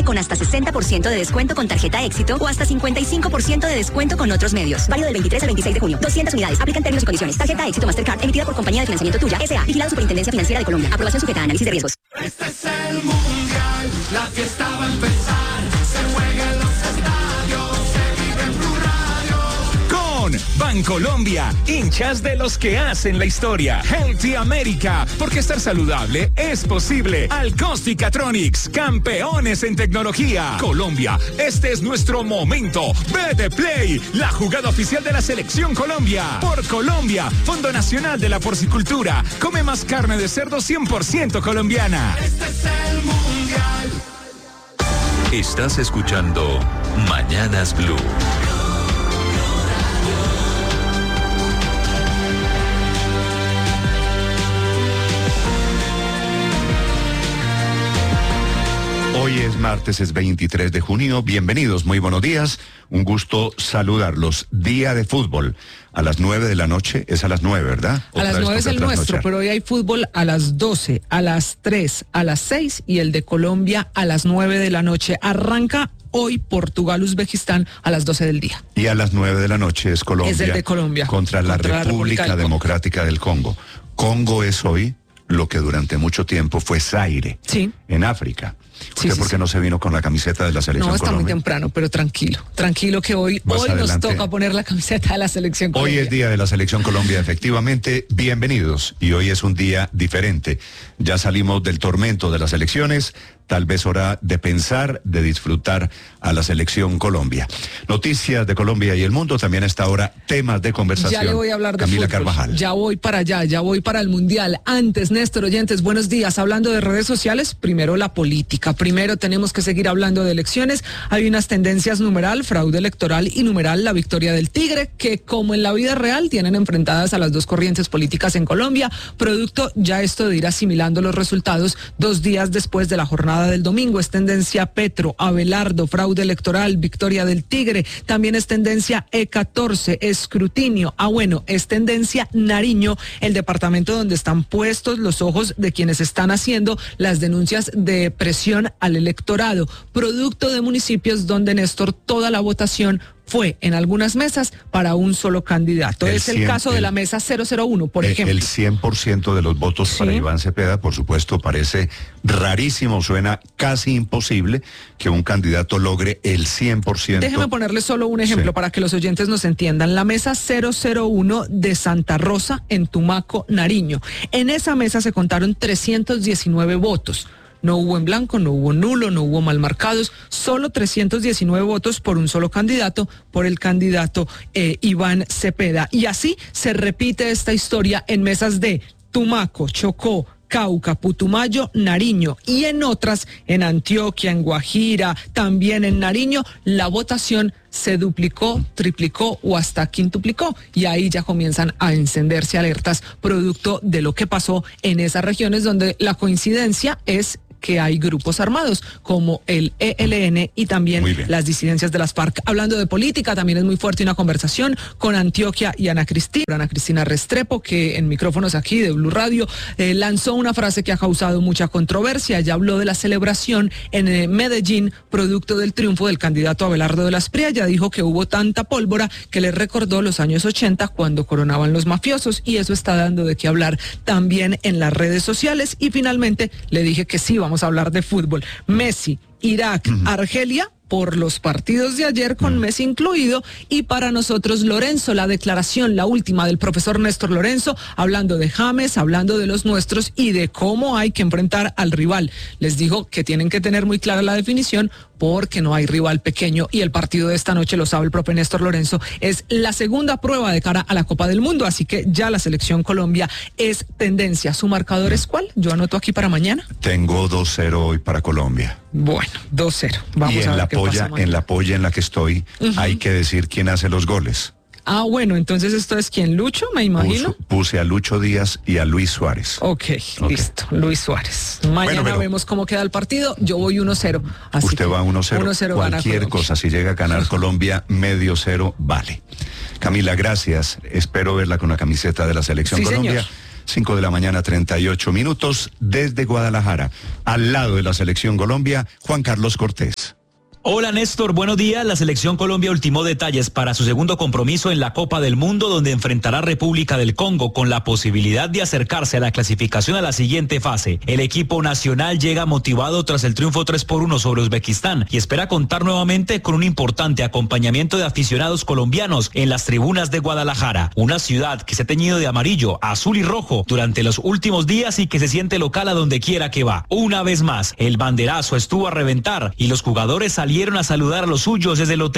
con hasta 60% de descuento con tarjeta Éxito o hasta 55% de descuento con otros medios. Válido del 23 al 26 de junio. 200 unidades. Aplican términos y condiciones. Tarjeta Éxito Mastercard emitida por Compañía de Financiamiento Tuya S.A. Vigilado Superintendencia Financiera de Colombia. Aprobación sujeta a análisis de riesgos. Este es el Mundial. La fiesta va a empezar. Se juega en los estadios. Se vive en Blue Radio. Con Bancolombia, hinchas de los que hacen la historia. Healthy America, porque estar saludable es posible. Alcostica-Tronics, campeones en tecnología. Colombia, este es nuestro momento. BD Play, la jugada oficial de la Selección Colombia. Por Colombia, Fondo Nacional de la Porcicultura. Come más carne de cerdo 100% colombiana. Este es el Mundial. Estás escuchando Mañanas Blue. Hoy es martes, es 23 de junio. Bienvenidos, muy buenos días. Un gusto saludarlos. Día de fútbol. A las 9 de la noche, es a las 9, ¿verdad? A las 9 es el nuestro, pero hoy hay fútbol a las 12, a las 3, a las 6 y el de Colombia a las 9 de la noche. Arranca hoy Portugal-Uzbekistán a las 12 del día. Y a las 9 de la noche es Colombia. Es el de Colombia. Contra la República Democrática del Congo. Congo es hoy lo que durante mucho tiempo fue Zaire. Sí. En África. Sí, ¿Por qué no se vino con la camiseta de la Selección No, está Colombia? muy temprano, pero tranquilo que hoy nos toca poner la camiseta de la Selección Colombia. Hoy es día de la Selección Colombia, efectivamente, bienvenidos. Y hoy es un día diferente. Ya salimos del tormento de las elecciones, tal vez hora de pensar, de disfrutar a la Selección Colombia. Noticias de Colombia y el mundo, también a esta hora, temas de conversación. Ya le voy a hablar de Camila fútbol. Carvajal. Ya voy para allá, ya voy para el Mundial. Antes, Néstor Oyentes, buenos días. Hablando de redes sociales, primero la política. Primero tenemos que seguir hablando de elecciones. Hay unas tendencias numeral, fraude electoral y numeral, la victoria del Tigre, que como en la vida real tienen enfrentadas a las dos corrientes políticas en Colombia, producto ya esto de ir asimilando los resultados 2 días después de la jornada del domingo. Es tendencia Petro, Abelardo, fraude electoral, victoria del Tigre. También es tendencia E14, escrutinio. Es tendencia Nariño, el departamento donde están puestos los ojos de quienes están haciendo las denuncias de presión al electorado, producto de municipios donde, Néstor, toda la votación fue en algunas mesas para un solo candidato. Es el caso de la mesa 001, por ejemplo. El 100% de los votos para Iván Cepeda, por supuesto, parece rarísimo, suena casi imposible que un candidato logre el 100%. Déjeme ponerle solo un ejemplo para que los oyentes nos entiendan. La mesa 001 de Santa Rosa, en Tumaco, Nariño. En esa mesa se contaron 319 votos. No hubo en blanco, no hubo nulo, no hubo mal marcados, solo 319 votos por un solo candidato, por el candidato Iván Cepeda. Y así se repite esta historia en mesas de Tumaco, Chocó, Cauca, Putumayo, Nariño y en otras, en Antioquia, en Guajira, también en Nariño, la votación se duplicó, triplicó o hasta quintuplicó y ahí ya comienzan a encenderse alertas producto de lo que pasó en esas regiones donde la coincidencia es que hay grupos armados como el ELN y también las disidencias de las FARC. Hablando de política, también es muy fuerte una conversación con Antioquia y Ana Cristina Restrepo, que en micrófonos aquí de Blue Radio lanzó una frase que ha causado mucha controversia. Ella habló de la celebración en Medellín, producto del triunfo del candidato Abelardo de las Pria. Ella dijo que hubo tanta pólvora que le recordó los años 80 cuando coronaban los mafiosos y eso está dando de qué hablar también en las redes sociales. Y finalmente le dije que sí, vamos a hablar de fútbol. Messi, Irak, Argelia, por los partidos de ayer con Messi incluido, y para nosotros Lorenzo, la declaración, la última del profesor Néstor Lorenzo, hablando de James, hablando de los nuestros y de cómo hay que enfrentar al rival. Les dijo que tienen que tener muy clara la definición porque no hay rival pequeño y el partido de esta noche, lo sabe el propio Néstor Lorenzo, es la segunda prueba de cara a la Copa del Mundo, así que ya la Selección Colombia es tendencia. ¿Su marcador es cuál? Yo anoto aquí para mañana. Tengo 2-0 hoy para Colombia. Bueno, 2-0. Vamos a ver qué pasa mañana. En la polla en la que estoy, hay que decir quién hace los goles. Ah, bueno, entonces esto es ¿quién? Lucho, me imagino. Puse a Lucho Díaz y a Luis Suárez. Ok, listo, Luis Suárez. Mañana vemos cómo queda el partido. Yo voy 1-0. Usted va 1-0. 1-0 Cualquier cosa, si llega a ganar Colombia, 0.5 vale. Camila, gracias. Espero verla con la camiseta de la Selección Colombia. Señor. 5 de la mañana, 38 minutos, desde Guadalajara, al lado de la Selección Colombia, Juan Carlos Cortés. Hola Néstor, buenos días. La Selección Colombia ultimó detalles para su segundo compromiso en la Copa del Mundo, donde enfrentará a República del Congo con la posibilidad de acercarse a la clasificación a la siguiente fase. El equipo nacional llega motivado tras el triunfo 3-1 sobre Uzbekistán y espera contar nuevamente con un importante acompañamiento de aficionados colombianos en las tribunas de Guadalajara, una ciudad que se ha teñido de amarillo, azul y rojo durante los últimos días y que se siente local a donde quiera que va. Una vez más, el banderazo estuvo a reventar y los jugadores salieron a saludar a los suyos desde el hotel.